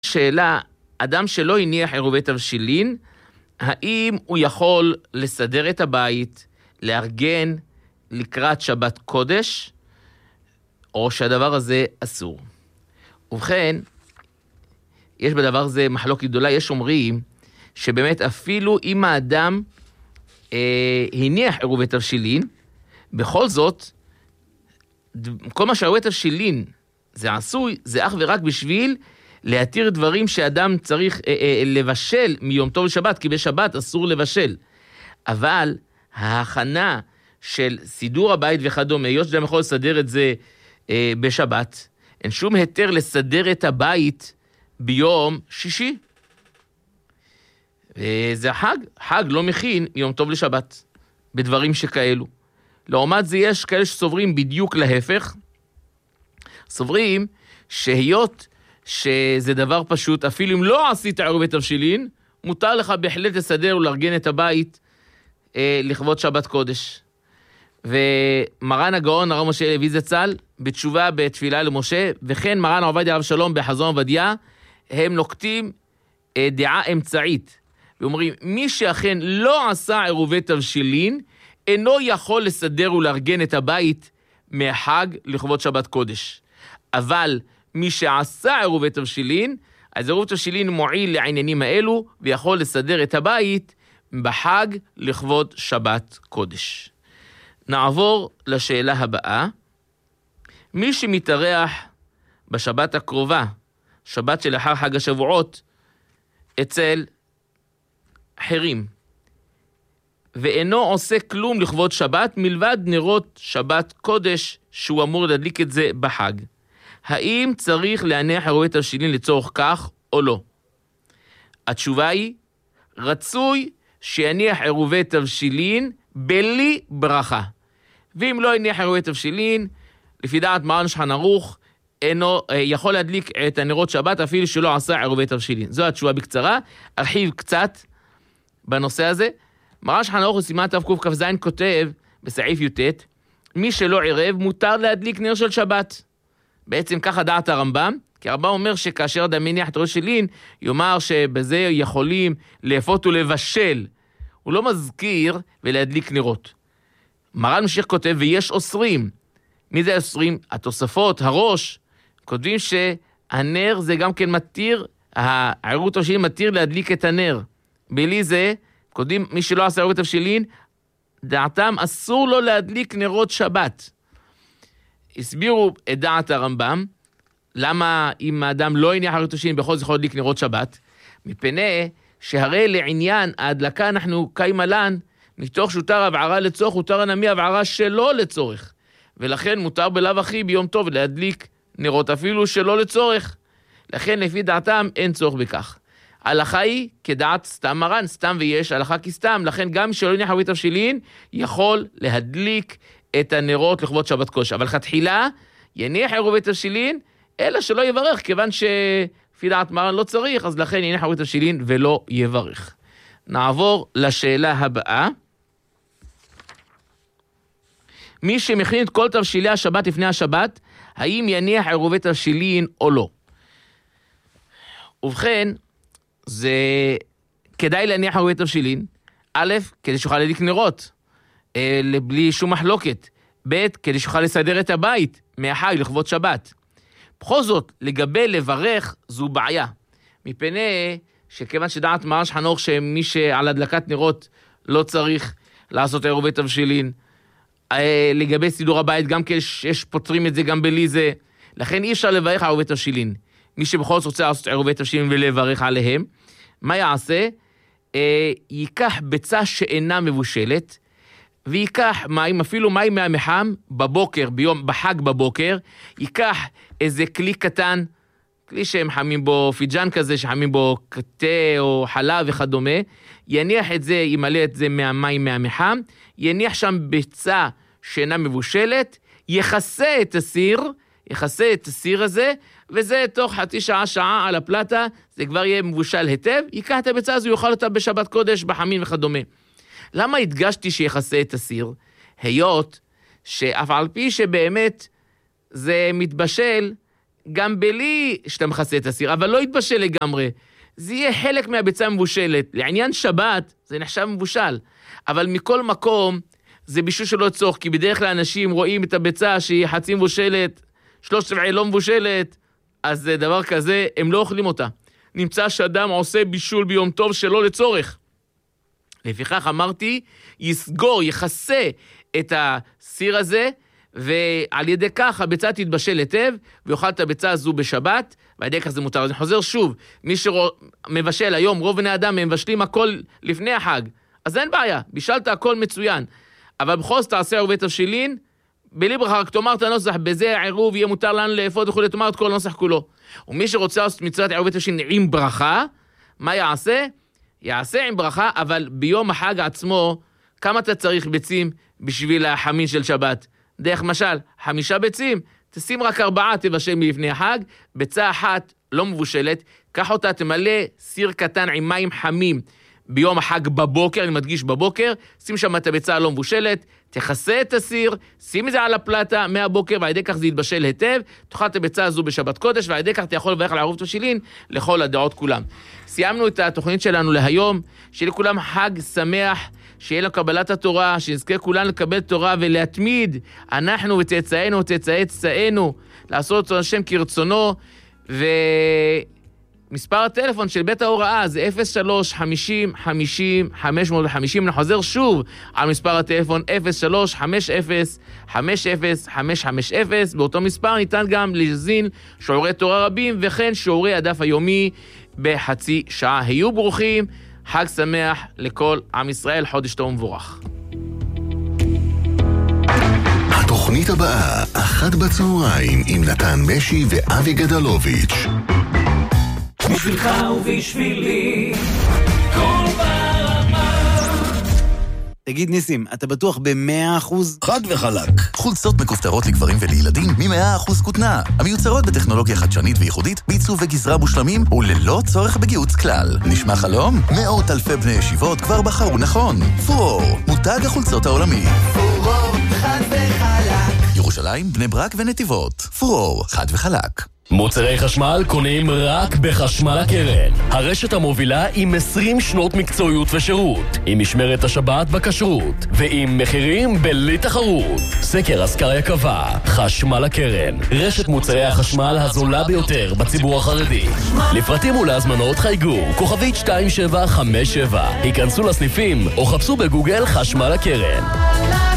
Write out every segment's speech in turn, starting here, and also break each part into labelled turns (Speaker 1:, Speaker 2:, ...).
Speaker 1: שאלה, אדם שלא הניח עירובי תבשילין, האם הוא יכול לסדר את הבית, לארגן לקראת שבת קודש, או שהדבר הזה אסור? ובכן, יש בדבר הזה מחלוקת גדולה. יש אומרים שבאמת אפילו אם האדם הניח עירובי תבשילין, בכל זאת, כל מה שעירובי תבשילין זה עשוי, זה אך ורק בשביל להתיר דברים שאדם צריך לבשל מיום טוב לשבת, כי בשבת אסור לבשל. אבל ההכנה של סידור הבית וכדומה, יש שאדם יכול לסדר את זה בשבת, אין שום היתר לסדר את הבית ביום שישי. וזה חג לא מכין יום טוב לשבת, בדברים שכאלו. לעומת זה יש כאלה שסוברים בדיוק להפך, סוברים שהיות שזה דבר פשוט, אפילו אם לא עשית עירובי תבשילין, מותר לך בהחלט לסדר ולארגן את הבית לכבוד שבת קודש. ומרן הגאון הרב משה לוי זצ"ל, בתשובה בתפילה למשה, וכן מרן עובדיה הרב שלום בחזון עובדיה, הם נוקטים דעה אמצעית, ואומרים, מי שאכן לא עשה עירובי תבשילין, אינו יכול לסדר ולארגן את הבית מהחג לכבוד שבת קודש. אבל מי שעשה עירובי תבשילין, אז עירובי תבשילין מועיל לעניינים האלו, ויכול לסדר את הבית בחג לכבוד שבת קודש. נעבור לשאלה הבאה. מי שמתארח בשבת הקרובה, שבת שלאחר חג השבועות, אצל אחרים, ואינו עושה כלום לכבוד שבת, מלבד נרות שבת קודש, שהוא אמור להדליק את זה בחג. האם צריך להניח עירובי תבשילין לצורך כך או לא? התשובה היא, רצוי שיניח עירובי תבשילין בלי ברכה. ואם לא יניח עירובי תבשילין, לפי דעת מרן שולחן ערוך, אינו יכול להדליק את הנרות שבת אפילו שלא עשה עירובי תבשילין. זו התשובה בקצרה. ארחיב קצת בנושא הזה. מרן שולחן ערוך בסימן תקכ"ז כותב בסעיף י"ט, מי שלא עירב מותר להדליק נר של שבת. בעצם ככה דעת הרמב"ם, כי הרמב"ם אומר שכאשר אדם מניח את תבשילין, יאמר שבזה יכולים לאפות ולבשל. הוא לא מזכיר ולהדליק נרות. מרן ממשיך כותב, ויש אוסרים. מי זה אוסרים? התוספות, הראש, כותבים שהנר זה גם כן מתיר, העירובי תבשילין מתיר להדליק את הנר. בלי זה, כותבים, מי שלא עשה עירובי תבשילין, דעתם אסור לו להדליק נרות שבת. הסבירו את דעת הרמב"ם, למה אם האדם לא הניח עירובי תבשילין בכל זאת יכול להדליק נרות שבת, מפני שהרי לעניין ההדלקה אנחנו קיימלן, מתוך שהותר הבערה לצורך, הותר הנמי הבערה שלא לצורך, ולכן מותר בלאו הכי ביום טוב להדליק נרות אפילו שלא לצורך, לכן לפי דעתם אין צורך בכך. ההלכה היא כדעת סתם מרן, סתם ויש הלכה כסתם, לכן גם שלא הניח עירובי תבשילין יכול להדליק את הנרות לכבוד שבת קודש, אבל תחילה יניח עירובי תבשילין, אלא שלא יברך, כיוון שלפי דעת מרן לא צריך, אז לכן יניח עירובי תבשילין ולא יברך. נעבור לשאלה הבאה. מי שמכין את כל תבשילי השבת לפני השבת, האם יניח עירובי תבשילין או לא? ובכן, זה כדאי להניח עירובי תבשילין, א', כדי שיוכל להדליק נרות, בלי שום מחלוקת, ב', כדי שיוכל לסדר את הבית מהחג לכבוד שבת. בכל זאת, לגבי לברך, זו בעיה, מפני שכיוון שדעת מרן שולחן ערוך שמי שעל הדלקת נרות לא צריך לעשות עירובי תבשילין, לגבי סידור הבית גם יש פותרים את זה גם בלי זה, לכן אי אפשר לברך עירובי תבשילין. מי שבכל זאת רוצה לעשות עירובי תבשילין ולברך עליהם, מה יעשה? ייקח ביצה שאינה מבושלת, ויקח מים, אפילו מים מהמחם, בבוקר, בחג בבוקר, ייקח איזה כלי קטן, כלי שהם חמים בו, פיג'ן כזה שחמים בו קטה או חלב וכדומה, יניח את זה, ימלא את זה מהמים מהמחם, יניח שם ביצה שאינה מבושלת, יכסה את הסיר הזה, וזה תוך חצי שעה על הפלטה, זה כבר יהיה מבושל היטב, ייקח את הביצה הזו, יאכל אותה בשבת קודש, בחמין וכדומה. למה הדגשתי שיכסה את הסיר? היות שאף על פי שבאמת זה מתבשל גם בלי שאתה מכסה את הסיר, אבל לא יתבשל לגמרי. זה יהיה חלק מהביצה מבושלת. לעניין שבת, זה נחשב מבושל. אבל מכל מקום, זה בישול שלא צורך, כי בדרך כלל אנשים רואים את הביצה שהיא חצי מבושלת, 3/4 לא מבושלת, אז זה דבר כזה, הם לא אוכלים אותה. נמצא שאדם עושה בישול ביום טוב שלא לצורך. לפיכך אמרתי, יסגור, יחסה את הסיר הזה, ועל ידי כך הביצה תתבשל היטב, ויאכל את הביצה הזו בשבת, ועל ידי כך זה מותר. אז אני חוזר שוב, מי שמבשל היום, רוב בני אדם הם מבשלים הכל לפני החג, אז אין בעיה, בישלת הכל מצוין. אבל בכל זאת תעשה ערבי תבשילין, בלי ברכה, רק תאמר את הנוסח, בזה העירוב יהיה מותר לנו לאפות וכו', תאמר את כל הנוסח כולו. ומי שרוצה לעשות מצוות ערבי תבשילין עם ברכה, מה יעשה? יעשה עם ברכה, אבל ביום החג עצמו, כמה אתה צריך ביצים בשביל החמין של שבת? דרך משל, 5 ביצים, תשים רק 4, תבשל מלפני החג, ביצה אחת לא מבושלת, קח אותה, תמלא סיר קטן עם מים חמים, ביום החג בבוקר, אני מדגיש בבוקר, שים שם את הביצה הלא מבושלת, תכסה את הסיר, שים את זה על הפלטה מהבוקר, ועל ידי כך זה יתבשל היטב, תאכל את הביצה הזו בשבת קודש, ועל ידי כך אתה יכול לברך על ערוב תבשילין לכל הדעות כולם. סיימנו את התוכנית שלנו להיום, שיהיה לכולם חג שמח, שיהיה לקבלת התורה, שנזכה כולנו לקבל תורה ולהתמיד, אנחנו וצאצאינו וצאצאי צאצאינו, לעשות אותו השם כרצונו, מספר הטלפון של בית ההוראה זה 03-50-50-550, אני חוזר שוב על מספר הטלפון 03-50-50-550, באותו מספר ניתן גם להזין שיעורי תורה רבים וכן שיעורי הדף היומי בחצי שעה. היו ברוכים, חג שמח לכל עם ישראל, חודש טוב ומבורך.
Speaker 2: התוכנית הבאה, 13:00 עם נתן משי ואבי גדלוביץ'.
Speaker 3: בשבילך ובשבילי כל ברמה.
Speaker 4: תגיד ניסים, אתה בטוח ב100%?
Speaker 5: חד וחלק. חולצות מכופתרות לגברים ולילדים מ100% כותנה, המיוצרות בטכנולוגיה חדשנית וייחודית, בעיצוב וגזרה מושלמים וללא צורך בגיוץ כלל. נשמע חלום? מאות אלפי בני ישיבות כבר בחרו נכון. פורור, מותג החולצות העולמי.
Speaker 3: פורור, חד וחלק.
Speaker 5: ירושלים, בני ברק ונתיבות. פורור, חד וחלק.
Speaker 6: מוצרי חשמל קונים רק בחשמל הקרן. הרשת המובילה עם 20 שנות מקצועיות ושירות, עם משמרת השבת בכשרות, ועם מחירים בלי תחרות. סקר אסקריה קבע, חשמל הקרן, רשת מוצרי החשמל הזולה ביותר בציבור החרדי. לפרטים ולהזמנות חייגו, כוכבית 2757. היכנסו לסניפים או חפשו בגוגל חשמל הקרן.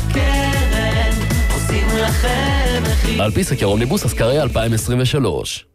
Speaker 6: על פי סקר אומניבוס אסקריה 2023.